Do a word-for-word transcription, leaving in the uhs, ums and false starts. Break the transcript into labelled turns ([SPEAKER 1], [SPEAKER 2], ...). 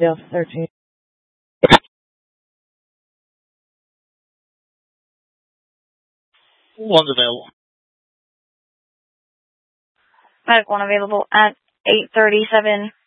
[SPEAKER 1] Delta thirteen.
[SPEAKER 2] One's available.
[SPEAKER 3] Medic one available at eight thirty-seven